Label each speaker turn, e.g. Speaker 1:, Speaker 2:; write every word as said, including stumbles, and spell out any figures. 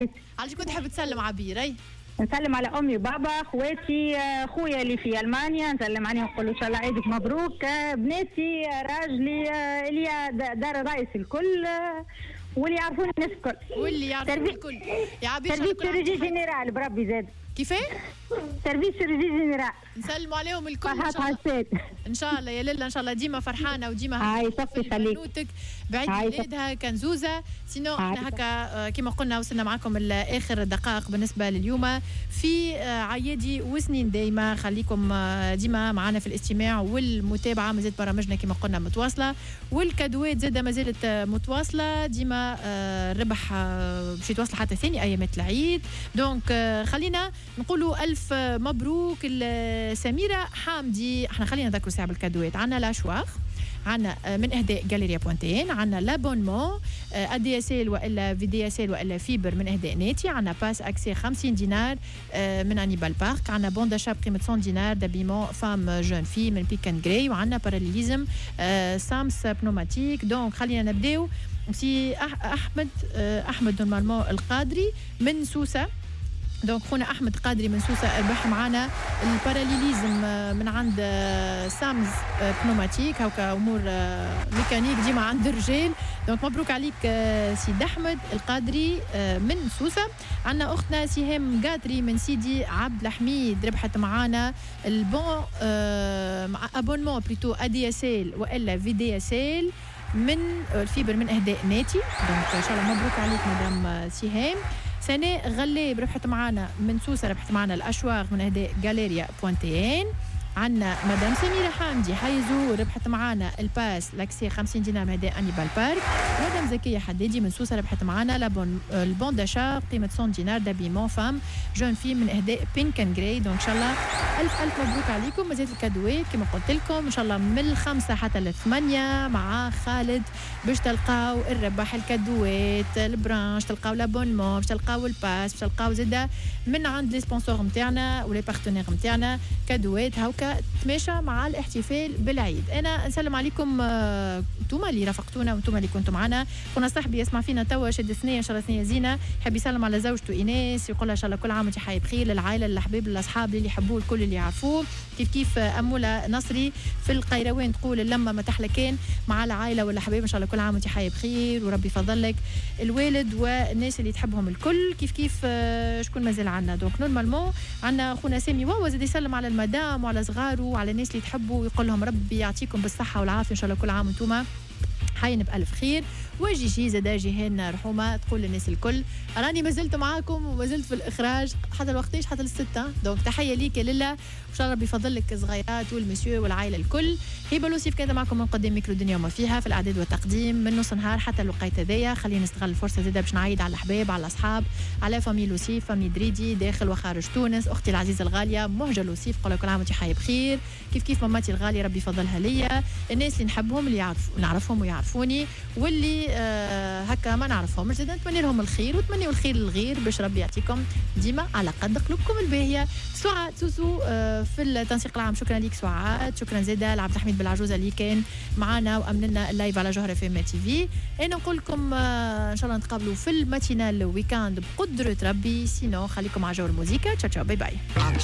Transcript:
Speaker 1: علاش كنت تحب تسلم عبير؟ اي
Speaker 2: نسلم على امي وبابا اخواتي اخويا اللي في المانيا نسلم عليهم نقول ان شاء الله عيدك مبروك. بناتي راجلي اللي دار الرئيس الكل واللي يعرفوني الناس الكل
Speaker 1: واللي يعرفوني الكل يا عبير.
Speaker 2: سيرفيس سيرجي جينيرال بربي زاد.
Speaker 1: كيفاه؟
Speaker 2: سيرفيس سيرجي جينيرال.
Speaker 1: نسلموا عليهم الكل ان شاء الله. ان شاء الله يا ليلى ان شاء الله ديما فرحانه وديما
Speaker 2: هاي صفي خليك
Speaker 1: بعيد ميلادها كنزوزه. سينو احنا هكا كما قلنا وصلنا معكم لاخر الدقائق بالنسبه لليوم في عيادي وسنين دايما. خليكم ديما معنا في الاستماع والمتابعه. مازالت برامجنا كما قلنا متواصله والكادوات زاده ما زالت متواصله ديما. الربح باش يتواصل حتى ثاني ايامات العيد. دونك خلينا نقولوا الف مبروك لسميره حامدي. احنا خلينا نذكروا ساعه بالكادوات. عندنا لاشواخ، عندنا من اهداء جاليريا بوانتين، عندنا لابونمون ادي اس ال والا في دي اس ال والا فيبر من اهداء ناتي، عندنا باس اكسي خمسين دينار من انيبال بارك، عندنا بون داشا بقيمه مية دينار دابيمون فام جون في من بيك اند جراي، وعندنا باراليزم سامس بنوماتيك. دونك خلينا نبداو سي احمد احمد نورمالمون القادري من سوسه. دونك خونا احمد قادري من سوسه ربح معنا الباراليليزم من عند سامز بنوماتيك. هاكا امور ميكانيك ديما عند الرجال. دونك مبروك عليك سيد احمد القادري من سوسه. عندنا اختنا سهام قادري من سيدي عبد الحميد ربحت معنا البون مع ابونمون بليتو ادي اس ال والا في دي اس ال من الفيبر من اهداء ناتي. دونك ان شاء الله مبروك عليك مدام سهام. سناء غليب ربحت معنا من سوسه ربحت معنا الاشواغ من اهداء جاليريا بوانتين. عندنا مدام سميره حامدي حيزو ربحت معنا الباس لاكسي خمسين دينار من اهداء انيبال بارك. مدام زكيه حدادي من سوسه ربحت معنا لابون البون داشا قيمه مية دينار دابيمون فام جون في من اهداء بينك اند جراي. دونك ان شاء الله الف الف مبروك عليكم. مازالت الكادوات كما قلت لكم ان شاء الله من الخمسه حتى للثمانيه مع خالد باش تلقاو الربح الكادوات البرانش، تلقاو لابونمون، باش تلقاو الباس، باش تلقاو زاده من عند لي سبونسور نتاعنا ولي بارتنير نتاعنا كادوات هاوكا تماشى مع الاحتفال بالعيد. انا نسلم عليكم انتم اللي رافقتونا وانتم اللي كنتوا معنا. كنا صاحبي يسمع فينا توا شد ثنيه ان شاء الله ثنيه زينه يحب يسلم على زوجته ايناس يقول لها ان شاء الله كل عام وانت حي بخير، للعائله للحبيب للاصحاب اللي يحبوه الكل اللي يعرفوه. كيف كيف اموله نصري في القيروان تقول اللمه ما تحلى كان مع العائله والحبيب ان شاء الله كل عام وانت حي بخير وربي يفضلك الوالد والناس اللي تحبهم الكل. كيف كيف شكون مازال عندنا. دونك نورمالمون عندنا خونا سامي واوا زاد يسلم على المدام وعلى صغاره وعلى الناس اللي تحبوا ويقول لهم ربي يعطيكم بالصحه والعافيه ان شاء الله كل عام وانتم حين بألف خير. وجيجي زادا جيهان رحومه تقول للناس الكل راني ما زلت معاكم وما زلت في الاخراج حتى الوقتيش حتى للسته. دونك تحيه ليك يا ليلى وان شاء الله ربي يفضل لك الصغيرات والمسيو والعائله الكل. هبه لوسيف كانت معكم من قدام ميكرو دنيا وما فيها في الاعداد والتقديم من نص نهار حتى الوقيت هذايا. خلينا نستغل الفرصه زاده باش نعيد على الاحباب على الاصحاب على فامي لوسيف فامي دريدي داخل وخارج تونس. اختي العزيزه الغاليه مهجه لوسيف قول كل عام وانت حي بخير. كيف كيف ماماتي الغاليه ربي يفضلها ليا. الناس اللي نحبهم اللي يعرف نعرفهم ويعرفوني واللي آه هكا ما نعرفهم مش نتمنى لهم الخير وتمنيوا الخير للغير باش ربي يعطيكم ديما على قد قلوبكم الباهيه. سعاد سوسو آه في التنسيق العام شكرا ليك سعاد. شكرا زاده لعبد الحميد بالعجوزه اللي كان معنا وامن لنا اللايف على جوهره في ام تي في. انا نقول لكم آه ان شاء الله نتقابلوا في الماتينال ويكاند بقدره ربي. سينو خليكم على جو الموسيقى. تشاو تشاو باي باي.